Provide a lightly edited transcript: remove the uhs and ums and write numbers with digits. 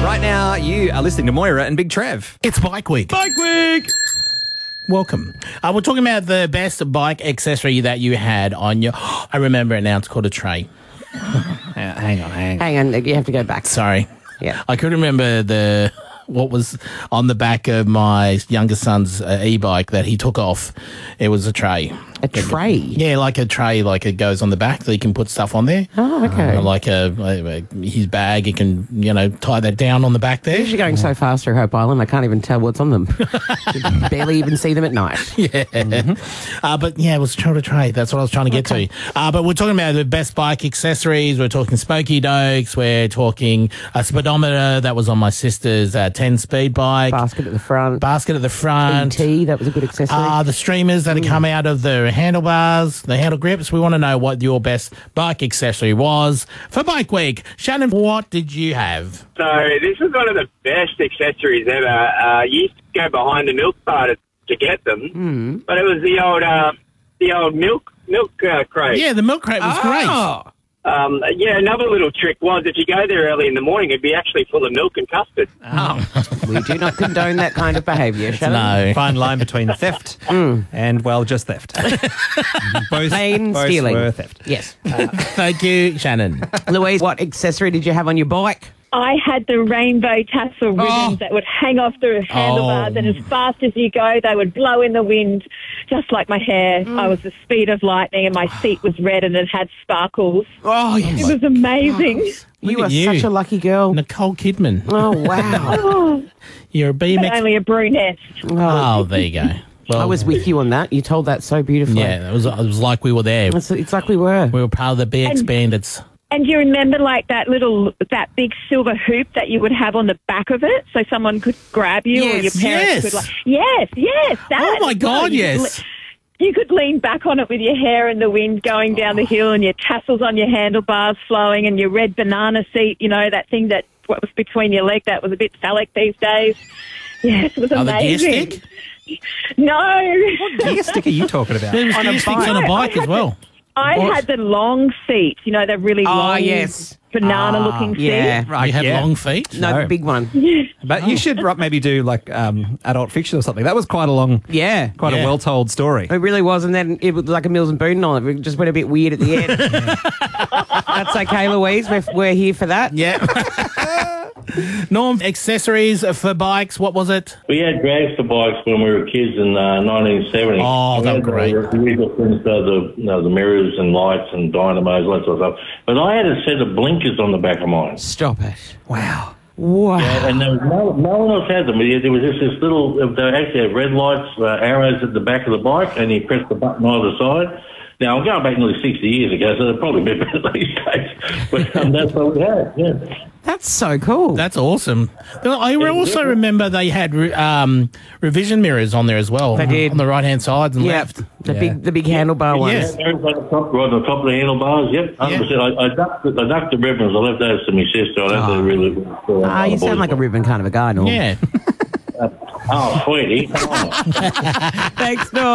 Right now, you are listening to Moira and Big Trev. It's Bike Week. Bike Week! Welcome. We're talking about the best bike accessory that you had on your... I remember it now. It's called a tray. Hang on. Hang on, you have to go back. Sorry. Yeah. I could remember what was on the back of my younger son's e-bike that he took off. It was a tray. A tray? Yeah, like a tray, like it goes on the back that you can put stuff on there. Oh, okay. Like his bag, you can, tie that down on the back there. You're going so fast through Hope Island, I can't even tell what's on them. You can barely even see them at night. Yeah. But yeah, it was a tray. That's what I was trying to get to. But we're talking about the best bike accessories. We're talking Spokey Dokes. We're talking a speedometer that was on my sister's 10-speed bike. Basket at the front. ET, that was a good accessory. The streamers that come out of the handlebars, the handle grips. We want to know what your best bike accessory was for Bike Week. Shannon, what did you have? So this was one of the best accessories ever. You used to go behind the milk bar to get them, but it was the old milk crate. Yeah, the milk crate was great. Another little trick was if you go there early in the morning, it'd be actually full of milk and custard. We do not condone that kind of behaviour, Shannon. No. Fine line between theft and, just theft. both stealing. were theft. Yes. Thank you, Shannon. Louise, what accessory did you have on your bike? I had the rainbow tassel ribbons that would hang off the handlebars, and as fast as you go, they would blow in the wind, just like my hair. I was the speed of lightning, and my seat was red, and it had sparkles. Oh, yes. It was amazing. You Look are at you. such a lucky girl. Nicole Kidman. Oh, wow. You're a BMX. Only a brunette. Oh, there you go. Well, I was with you on that. You told that so beautifully. Yeah, it was like we were there. It's like we were. We were part of the BX Bandits. And do you remember that big silver hoop that you would have on the back of it so someone could grab you or your parents could Yes, that. Oh, my God, yes. You could lean back on it with your hair in the wind going down the hill and your tassels on your handlebars flowing and your red banana seat, that thing what was between your leg that was a bit phallic these days. Yes, it was amazing. The gear stick? No. What gear stick are you talking about? There was gear sticks on a bike as well. I had the long feet, the really long banana-looking feet. Yeah, Right, you have long feet? No, the big one. But you should maybe do adult fiction or something. That was quite a Yeah. a well-told story. It really was, and then it was like a Mills and Boon on it. It just went a bit weird at the end. That's okay, Louise. We're here for that. Yeah. Norm, accessories for bikes, what was it? We had drags for bikes when we were kids in 1970. Oh, they were great. The usual things, the mirrors and lights and dynamos, all that sort of stuff. But I had a set of blinkers on the back of mine. Stop it. Wow. Yeah, and there was no one else had them. There was just this little, they actually had red lights, arrows at the back of the bike, and you press the button either side. Now, I'm going back nearly 60 years ago, so they're probably a bit better these days. But that's what we had, yeah. That's so cool. That's awesome. I also remember they had revision mirrors on there as well. They did. On the right-hand side and left. The big handlebar ones. Yes. Right on the top of the handlebars, yep, 100%. I ducked the ribbons. I left those to my sister. I don't really... You sound like a ribbon kind of a guy, Norm. Yeah. Oh, sweetie. Thanks, Norm.